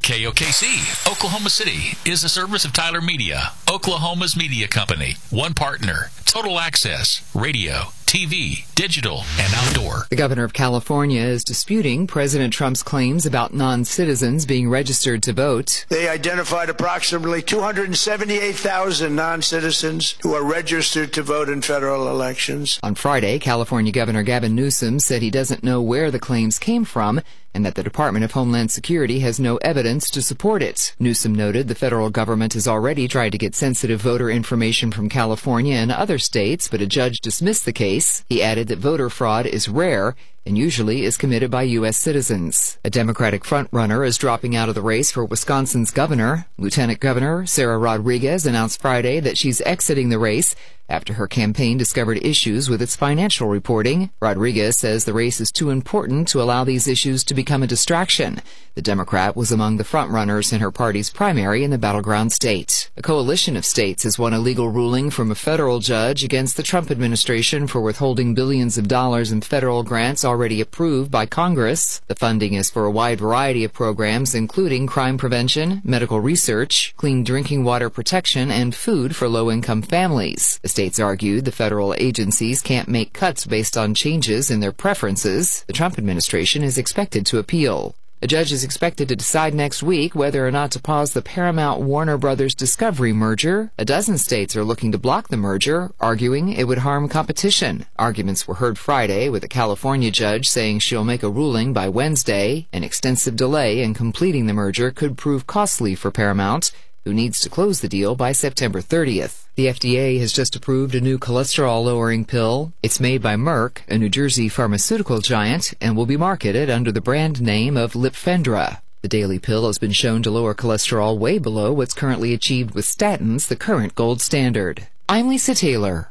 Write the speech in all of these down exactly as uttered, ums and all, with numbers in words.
K O K C, Oklahoma City, is a service of Tyler Media, Oklahoma's media company. One partner, total access, radio, T V, digital, and outdoor. The governor of California is disputing President Trump's claims about non-citizens being registered to vote. They identified approximately two hundred seventy-eight thousand non-citizens who are registered to vote in federal elections. On Friday, California Governor Gavin Newsom said he doesn't know where the claims came from and that the Department of Homeland Security has no evidence to support it. Newsom noted the federal government has already tried to get sensitive voter information from California and other states, but a judge dismissed the case. He added that voter fraud is rare and usually is committed by U S citizens. A Democratic frontrunner is dropping out of the race for Wisconsin's governor. Lieutenant Governor Sarah Rodriguez announced Friday that she's exiting the race after her campaign discovered issues with its financial reporting. Rodriguez says the race is too important to allow these issues to become a distraction. The Democrat was among the frontrunners in her party's primary in the battleground state. A coalition of states has won a legal ruling from a federal judge against the Trump administration for withholding billions of dollars in federal grants already approved by Congress. The funding is for a wide variety of programs, including crime prevention, medical research, clean drinking water protection, and food for low-income families. The states argued the federal agencies can't make cuts based on changes in their preferences. The Trump administration is expected to appeal. A judge is expected to decide next week whether or not to pause the Paramount-Warner Brothers Discovery merger. A dozen states are looking to block the merger, arguing it would harm competition. Arguments were heard Friday, with a California judge saying she'll make a ruling by Wednesday. An extensive delay in completing the merger could prove costly for Paramount, who needs to close the deal by September thirtieth. The F D A has just approved a new cholesterol-lowering pill. It's made by Merck, a New Jersey pharmaceutical giant, and will be marketed under the brand name of Lipfendra. The daily pill has been shown to lower cholesterol way below what's currently achieved with statins, the current gold standard. I'm Lisa Taylor.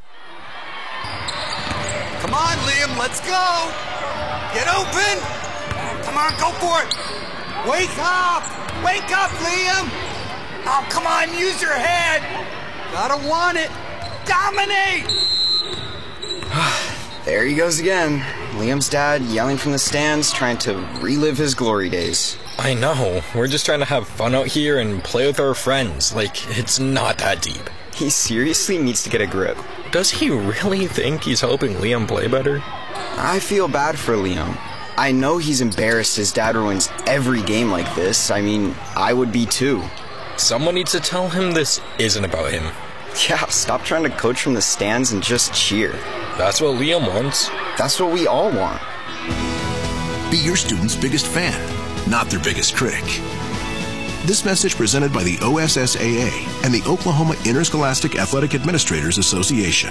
Come on, Liam, let's go! Get open! Come on, go for it! Wake up! Wake up, Liam! Oh, come on, use your head! Gotta want it! Dominate! There he goes again. Liam's dad yelling from the stands, trying to relive his glory days. I know. We're just trying to have fun out here and play with our friends. Like, it's not that deep. He seriously needs to get a grip. Does he really think he's helping Liam play better? I feel bad for Liam. I know he's embarrassed his dad ruins every game like this. I mean, I would be too. Someone needs to tell him this isn't about him. Yeah, stop trying to coach from the stands and just cheer. That's what Liam wants. That's what we all want. Be your student's biggest fan, not their biggest critic. This message presented by the O S S A A and the Oklahoma Interscholastic Athletic Administrators Association.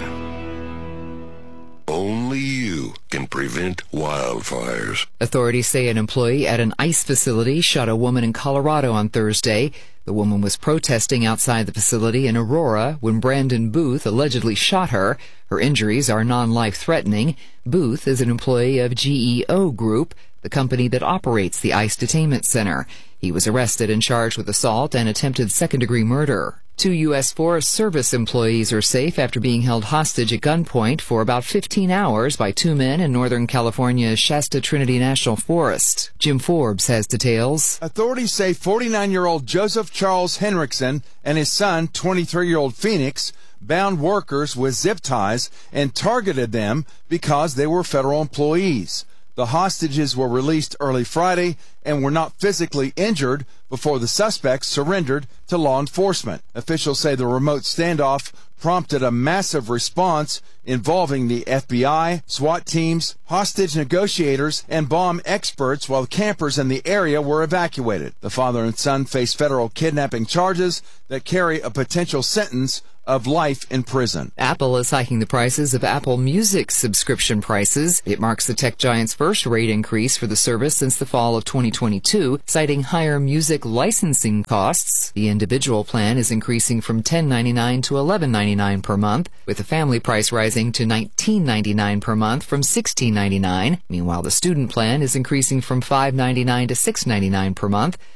Only you can prevent wildfires. Authorities say an employee at an ICE facility shot a woman in Colorado on Thursday. The woman was protesting outside the facility in Aurora when Brandon Booth allegedly shot her. Her injuries are non-life-threatening. Booth is an employee of G E O Group, the company that operates the ICE detainment center. He was arrested and charged with assault and attempted second-degree murder. Two U S Forest Service employees are safe after being held hostage at gunpoint for about fifteen hours by two men in Northern California's Shasta Trinity National Forest. Jim Forbes has details. Authorities say forty-nine-year-old Joseph Charles Henriksen and his son, twenty-three-year-old Phoenix, bound workers with zip ties and targeted them because they were federal employees. The hostages were released early Friday and were not physically injured before the suspects surrendered to law enforcement. Officials say the remote standoff prompted a massive response involving the F B I, SWAT teams, hostage negotiators, and bomb experts while campers in the area were evacuated. The father and son face federal kidnapping charges that carry a potential sentence of life in prison. Apple is hiking the prices of Apple Music subscription prices. It marks the tech giant's first rate increase for the service since the fall of twenty twenty-two, citing higher music licensing costs. The individual plan is increasing from ten ninety-nine to eleven ninety-nine per month, with the family price rising to nineteen ninety-nine per month from sixteen ninety-nine. Meanwhile, the student plan is increasing from five ninety-nine to six ninety-nine per month.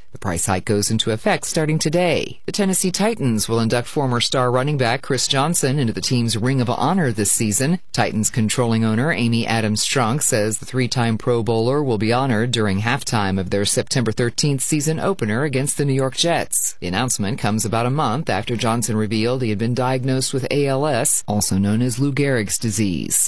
The price hike goes into effect starting today. The Tennessee Titans will induct former star running back Chris Johnson into the team's Ring of Honor this season. Titans controlling owner Amy Adams Strunk says the three-time Pro Bowler will be honored during halftime of their September thirteenth season opener against the New York Jets. The announcement comes about a month after Johnson revealed he had been diagnosed with A L S, also known as Lou Gehrig's disease.